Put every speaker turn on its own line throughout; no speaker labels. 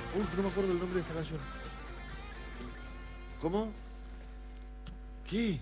Uf, no me acuerdo el nombre de esta canción. ¿Cómo? ¿Qué?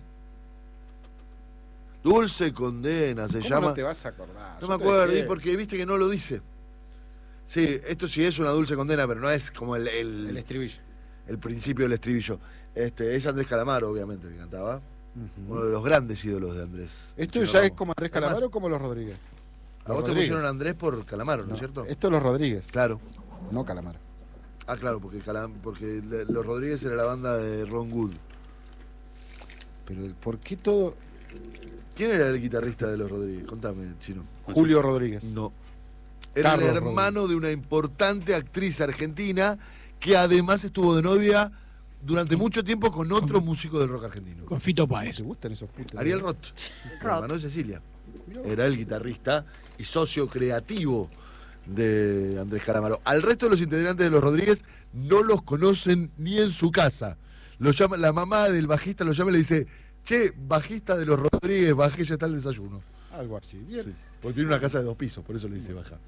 Dulce Condena se
¿Cómo
llama.
no te vas a acordar?
No me acuerdo, porque viste que no lo dice. Sí, esto sí es una dulce condena, pero no es como
El estribillo.
el principio del estribillo. Es Andrés Calamaro, obviamente, que cantaba. Uno de los grandes ídolos de Andrés.
¿Esto ya es como Andrés Calamaro o como los Rodríguez?
A vos te pusieron Andrés por Calamaro, ¿no es cierto?
Esto es los Rodríguez.
Claro.
No Calamaro.
Ah, claro, porque los Rodríguez era la banda de Ron Wood.
Pero ¿por qué todo...?
¿Quién era el guitarrista de los Rodríguez? Contame, Chino.
Julio Rodríguez.
No. Era
Carlos
el hermano de una importante actriz argentina que además estuvo de novia durante mucho tiempo con otro músico del rock argentino.
Con Fito Páez.
¿Te gustan esos putos?
Ariel Roth, hermano de Cecilia. Era el guitarrista y socio creativo de Andrés Calamaro. Al resto de los integrantes de los Rodríguez no los conocen ni en su casa. Lo llama, la mamá del bajista lo llama y le dice: che, bajista de los Rodríguez, bajé, ya está el desayuno.
Algo así, bien.
Sí, porque tiene una casa de 2 pisos, por eso le dice baja.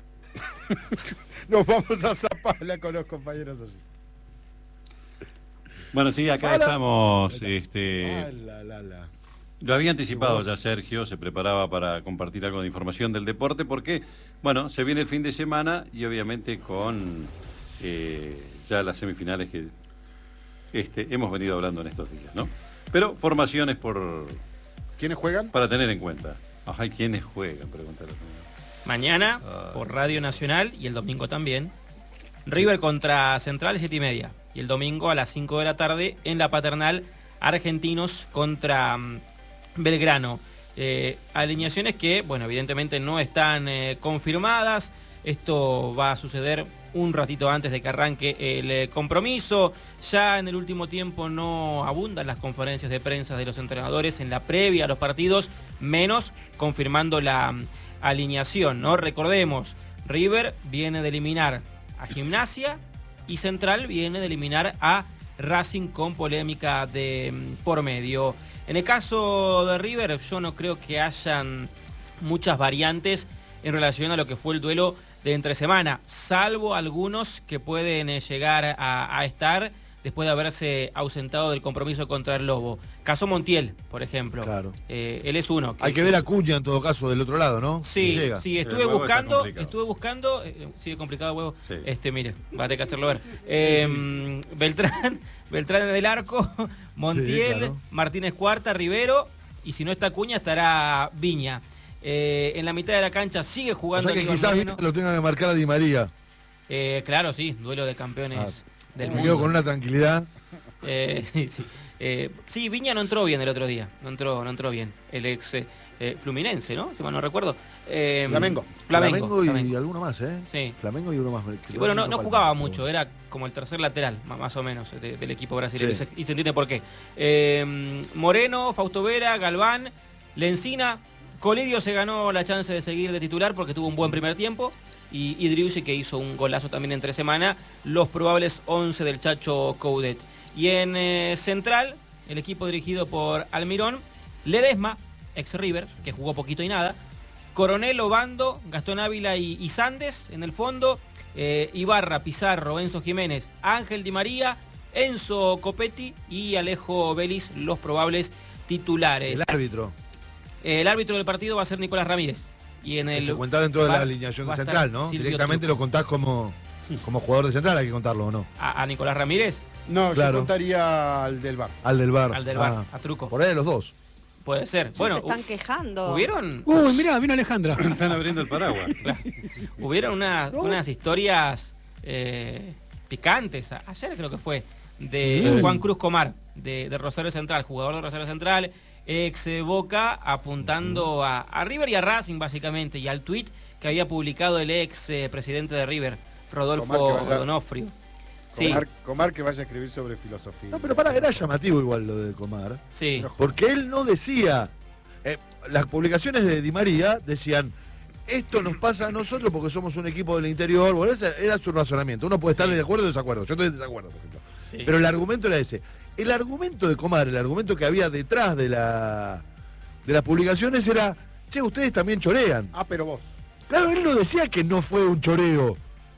Nos vamos a zaparla con los compañeros allí.
Bueno, sí, acá estamos. Lo había anticipado ya Sergio, se preparaba para compartir algo de información del deporte, porque, bueno, se viene el fin de semana y obviamente con ya las semifinales que hemos venido hablando en estos días, ¿no? Pero formaciones por...
¿Quiénes juegan?
Para tener en cuenta. Ajá, ¿y quiénes juegan? Pregúntale.
Mañana, por Radio Nacional, y el domingo también, River contra Central, 7:30. Y el domingo a las 5 de la tarde, en la Paternal, Argentinos contra Belgrano. Alineaciones que, bueno, evidentemente no están confirmadas. Esto va a suceder un ratito antes de que arranque el compromiso. Ya en el último tiempo no abundan las conferencias de prensa de los entrenadores en la previa a los partidos, menos confirmando la alineación, ¿no? Recordemos, River viene de eliminar a Gimnasia y Central viene de eliminar a Racing con polémica de por medio. En el caso de River, yo no creo que hayan muchas variantes en relación a lo que fue el duelo de entre semana, salvo algunos que pueden llegar a estar después de haberse ausentado del compromiso contra el Lobo. Caso Montiel, por ejemplo. Claro. Él es uno.
Hay que ver a Cuña en todo caso del otro lado, ¿no?
Sí, sí, estuve buscando, sigue complicado el huevo. Sí. Mire, va a tener que hacerlo ver. Beltrán del arco, Montiel, sí, claro. Martínez Cuarta, Rivero, y si no está Cuña estará Viña. En la mitad de la cancha sigue jugando.
O sea que quizás lo tenga que marcar a Di María.
Claro, sí, duelo de campeones del mundo.
Me quedo con una tranquilidad.
Sí, Viña no entró bien el otro día. No entró bien. El ex Fluminense, ¿no? Si mal no recuerdo.
Flamengo
y alguno más, ¿eh?
Sí.
Flamengo y uno más.
Sí, bueno, no jugaba mucho. Era como el tercer lateral, más o menos, del equipo brasileño. Sí. Y se entiende por qué. Moreno, Fausto Vera, Galván, Lencina. Colidio se ganó la chance de seguir de titular porque tuvo un buen primer tiempo. Y Driussi, que hizo un golazo también entre semana. Los probables 11 del Chacho Coudet. Y en Central, el equipo dirigido por Almirón, Ledesma, ex River, que jugó poquito y nada. Coronel, Obando, Gastón Ávila y Sandes en el fondo. Ibarra, Pizarro, Enzo Jiménez, Ángel Di María, Enzo Copetti y Alejo Vélez, los probables titulares. El árbitro del partido va a ser Nicolás Ramírez. Y en el
se cuenta dentro de la alineación de Central, ¿no?
Silvio
Directamente
Truco.
Lo contás como jugador de Central, hay que contarlo, ¿o no?
¿A Nicolás Ramírez?
No, claro. Yo contaría al del VAR.
Al del VAR,
a Truco.
Por ahí de los dos.
Puede ser. Bueno,
se están quejando.
¿Hubieron?
Uy, mirá, vino Alejandra.
Están abriendo el paraguas.
Hubieron unas historias picantes. Ayer creo que fue de Juan Cruz Comar, de Rosario Central, jugador de Rosario Central, ex Boca, apuntando a River y a Racing básicamente, y al tuit que había publicado el ex presidente de River, Rodolfo Donofrio. Sí.
Comar que vaya a escribir sobre filosofía.
No, pero era llamativo igual lo de Comar.
Sí.
Porque él no decía... las publicaciones de Di María decían: esto nos pasa a nosotros porque somos un equipo del interior. Bueno, ese era su razonamiento. Uno puede estar de acuerdo o desacuerdo. Yo estoy de desacuerdo, por ejemplo. Sí. Pero el argumento era ese. El argumento de Comar, el argumento que había detrás de las publicaciones era: che, ustedes también chorean.
Pero vos.
Claro, él no decía que no fue un choreo.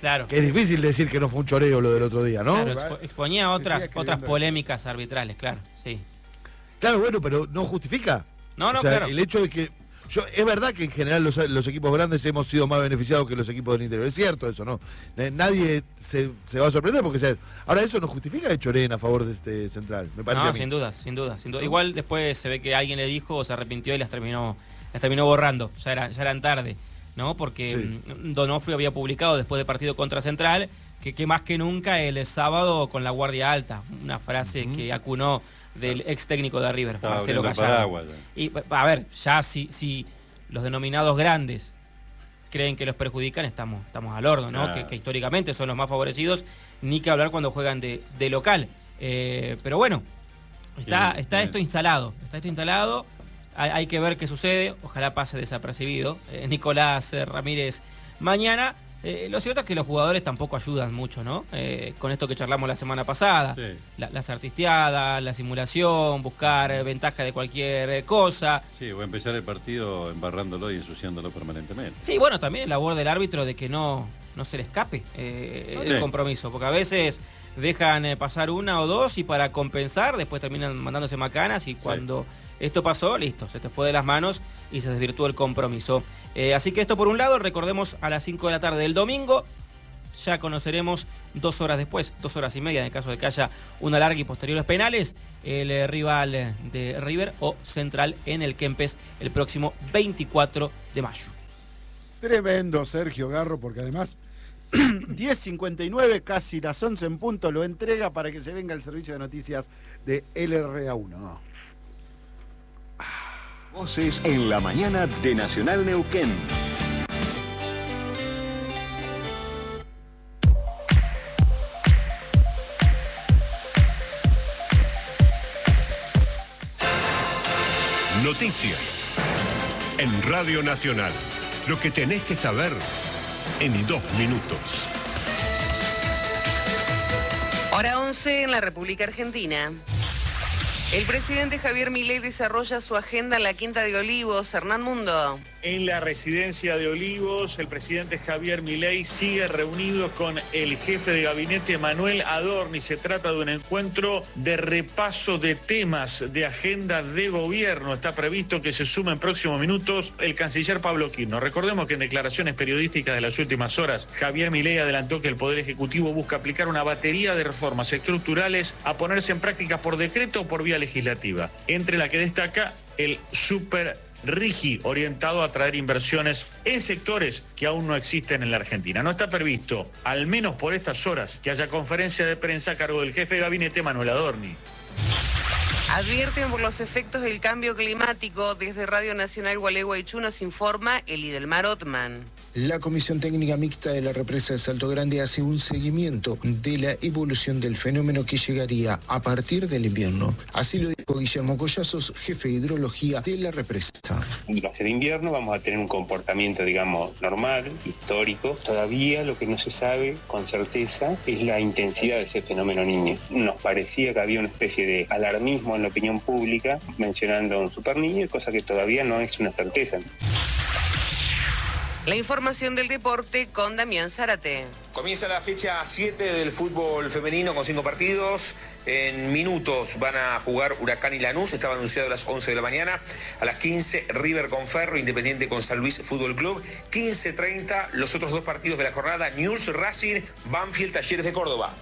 Claro.
Que es difícil decir que no fue un choreo lo del otro día, ¿no?
Claro, exponía otras polémicas arbitrales, claro, sí.
Claro, bueno, pero no justifica.
No,
O sea,
claro.
el hecho de que... es verdad que en general los equipos grandes hemos sido más beneficiados que los equipos del interior. Es cierto eso, ¿no? Nadie se va a sorprender porque... ahora, eso no justifica que choreen a favor de este Central, me parece.
No,
a mí.
sin duda. Igual después se ve que alguien le dijo o se arrepintió y las terminó borrando. Ya eran tarde, ¿no? Porque Donofrio había publicado después del partido contra Central que más que nunca el sábado con la guardia alta. Una frase que acunó del ex técnico de River, Marcelo Gallardo. Y a ver, ya si los denominados grandes creen que los perjudican, estamos al horno, ¿no?
Claro.
Que históricamente son los más favorecidos, ni que hablar cuando juegan de local. Pero bueno, está esto instalado. Hay que ver qué sucede. Ojalá pase desapercibido. Nicolás Ramírez mañana. Lo cierto es que los jugadores tampoco ayudan mucho, ¿no? Con esto que charlamos la semana pasada.
Sí.
Las artisteadas, la simulación, buscar ventaja de cualquier cosa.
Sí, o empezar el partido embarrándolo y ensuciándolo permanentemente.
Sí, bueno, también labor del árbitro de que no se le escape el compromiso. Porque a veces dejan pasar una o dos y para compensar después terminan mandándose macanas y cuando esto pasó, listo, se te fue de las manos y se desvirtuó el compromiso. Así que esto por un lado, recordemos a las 5 de la tarde del domingo, ya conoceremos 2 horas después, 2 horas y media en el caso de que haya una larga y posteriores penales, el rival de River o Central en el Kempes el próximo 24 de mayo.
Tremendo Sergio Garro, porque además 10:59, casi las 11 en punto, lo entrega para que se venga el servicio de noticias de LRA1.
Voces en la mañana de Nacional Neuquén.
Noticias en Radio Nacional. Lo que tenés que saber en 2 minutos.
Hora 11 en la República Argentina. El presidente Javier Milei desarrolla su agenda en la Quinta de Olivos. Hernán Mundo.
En la residencia de Olivos, el presidente Javier Milei sigue reunido con el jefe de gabinete Manuel Adorni. Se trata de un encuentro de repaso de temas de agenda de gobierno. Está previsto que se sume en próximos minutos el canciller Pablo Quirno. Recordemos que en declaraciones periodísticas de las últimas horas, Javier Milei adelantó que el Poder Ejecutivo busca aplicar una batería de reformas estructurales a ponerse en práctica por decreto o por vía legislativa, entre la que destaca el Super RIGI, orientado a atraer inversiones en sectores que aún no existen en la Argentina. No está previsto, al menos por estas horas, que haya conferencia de prensa a cargo del jefe de gabinete Manuel Adorni.
Advierten por los efectos del cambio climático. Desde Radio Nacional Gualeguaychú nos informa Elidelmar Otman.
La Comisión Técnica Mixta de la Represa de Salto Grande hace un seguimiento de la evolución del fenómeno que llegaría a partir del invierno. Así lo dijo Guillermo Collazos, jefe de hidrología de la represa.
Durante el invierno vamos a tener un comportamiento, digamos, normal, histórico. Todavía lo que no se sabe con certeza es la intensidad de ese fenómeno Niño. Nos parecía que había una especie de alarmismo en la opinión pública mencionando a un super niño, cosa que todavía no es una certeza.
La información del deporte con Damián Zárate.
Comienza la fecha 7 del fútbol femenino con 5 partidos. En minutos van a jugar Huracán y Lanús. Estaba anunciado a las 11 de la mañana. A las 15, River con Ferro, Independiente con San Luis Fútbol Club. 15:30, los otros 2 partidos de la jornada. Newell's Racing, Banfield Talleres de Córdoba.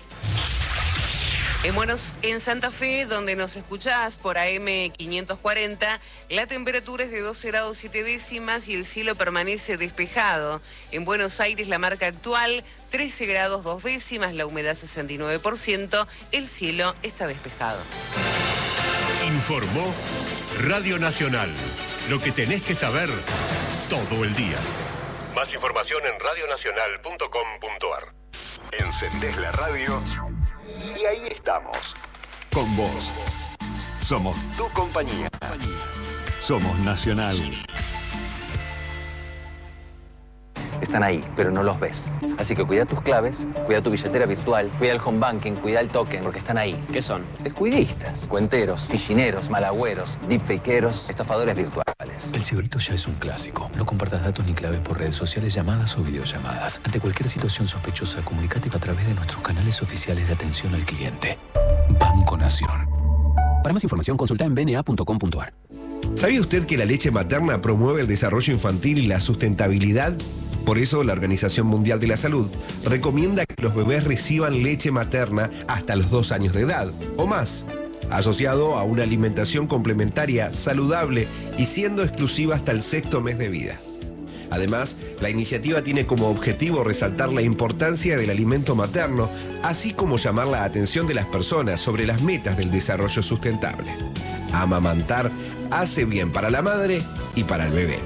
En Santa Fe, donde nos escuchás por AM 540, la temperatura es de 12 grados 7 décimas y el cielo permanece despejado. En Buenos Aires, la marca actual, 13 grados 2 décimas, la humedad 69%, el cielo está despejado.
Informó Radio Nacional. Lo que tenés que saber todo el día. Más información en radionacional.com.ar.
Encendés la radio y ahí estamos, con vos. Somos tu compañía. Somos Nacional.
están ahí, pero no los ves. Así que cuida tus claves, cuida tu billetera virtual, cuida el home banking, cuida el token, porque están ahí.
¿Qué son?
Descuidistas, cuenteros, fichineros, malagüeros, deepfakeros, estafadores virtuales.
El ciberito ya es un clásico. No compartas datos ni claves por redes sociales, llamadas o videollamadas. Ante cualquier situación sospechosa, comunícate a través de nuestros canales oficiales de atención al cliente. Banco Nación. Para más información, consulta en bna.com.ar.
¿Sabía usted que la leche materna promueve el desarrollo infantil y la sustentabilidad? Por eso, la Organización Mundial de la Salud recomienda que los bebés reciban leche materna hasta los 2 años de edad o más, asociado a una alimentación complementaria, saludable y siendo exclusiva hasta el 6º mes de vida. Además, la iniciativa tiene como objetivo resaltar la importancia del alimento materno, así como llamar la atención de las personas sobre las metas del desarrollo sustentable. Amamantar hace bien para la madre y para el bebé.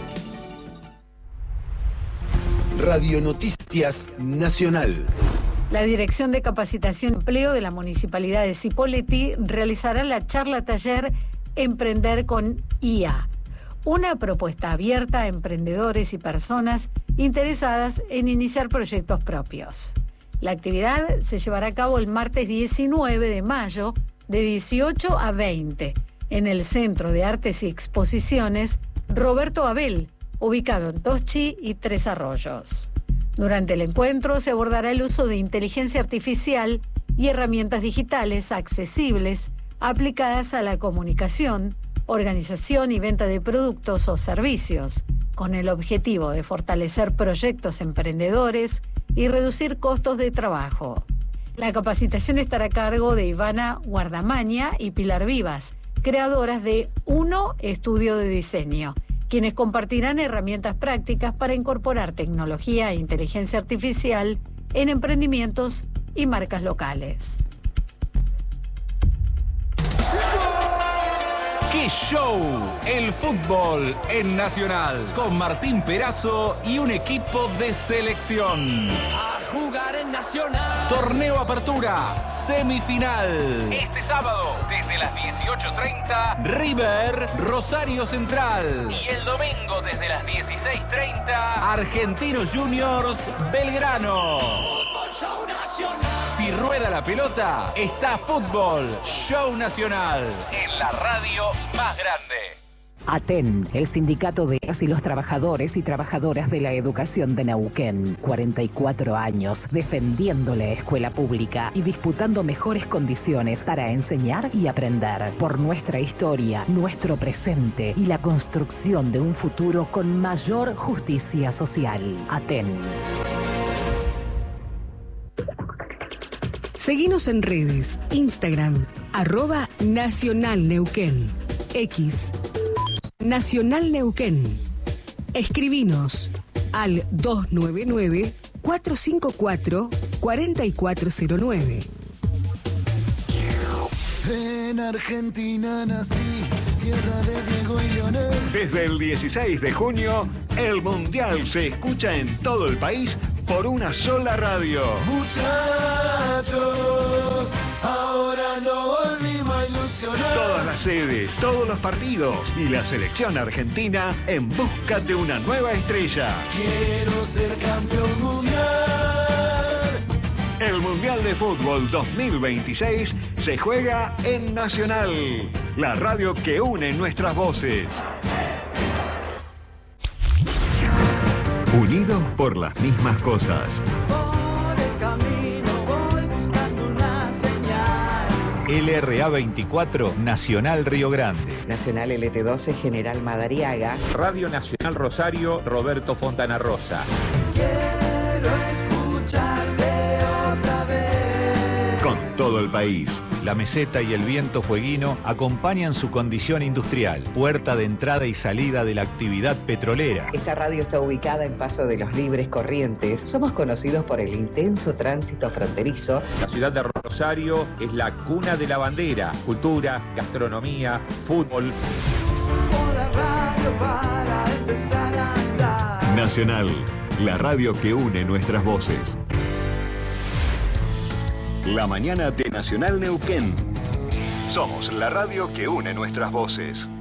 Radio Noticias Nacional.
La Dirección de Capacitación y Empleo de la Municipalidad de Cipolletti realizará la charla taller Emprender con IA, una propuesta abierta a emprendedores y personas interesadas en iniciar proyectos propios. La actividad se llevará a cabo el martes 19 de mayo de 18 a 20 en el Centro de Artes y Exposiciones Roberto Abel, ubicado en Toschi y Tres Arroyos. Durante el encuentro se abordará el uso de inteligencia artificial y herramientas digitales accesibles aplicadas a la comunicación, organización y venta de productos o servicios, con el objetivo de fortalecer proyectos emprendedores y reducir costos de trabajo. La capacitación estará a cargo de Ivana Guardamaña y Pilar Vivas, creadoras de Uno Estudio de Diseño, quienes compartirán herramientas prácticas para incorporar tecnología e inteligencia artificial en emprendimientos y marcas locales.
¡Qué show! El fútbol en Nacional, con Martín Perazo y un equipo de selección.
A jugar en Nacional.
Torneo Apertura, semifinal. Este sábado, desde las 18:30, River, Rosario Central. Y el domingo, desde las 16:30, Argentinos Juniors, Belgrano.
Fútbol Show Nacional.
Si rueda la pelota, está Fútbol Show Nacional, en la radio más grande.
ATEN, el sindicato de las y los trabajadores y trabajadoras de la educación de Neuquén. 44 años defendiendo la escuela pública y disputando mejores condiciones para enseñar y aprender. Por nuestra historia, nuestro presente y la construcción de un futuro con mayor justicia social. ATEN.
Seguinos en redes, Instagram, @NacionalNeuquén, X, Nacional Neuquén. Escribinos al 299-454-4409.
En Argentina nací, tierra de Diego y Leonel.
Desde el 16 de junio, el Mundial se escucha en todo el país por una sola radio.
Muchachos, ahora no volvimos a ilusionar.
Todas las sedes, todos los partidos y la selección argentina en busca de una nueva estrella.
Quiero ser campeón mundial.
El Mundial de Fútbol 2026 se juega en Nacional, la radio que une nuestras voces. Unidos por las mismas cosas.
Por el camino voy buscando una señal.
LRA 24, Nacional Río Grande.
Nacional LT12, General Madariaga.
Radio Nacional Rosario, Roberto Fontana Rosa.
Quiero escucharte otra vez.
Con todo el país.
La meseta y el viento fueguino acompañan su condición industrial, puerta de entrada y salida de la actividad petrolera.
Esta radio está ubicada en Paso de los Libres, Corrientes. Somos conocidos por el intenso tránsito fronterizo.
La ciudad de Rosario es la cuna de la bandera, cultura, gastronomía, fútbol.
La radio para empezar a andar.
Nacional, la radio que une nuestras voces. La mañana de Nacional Neuquén. Somos la radio que une nuestras voces.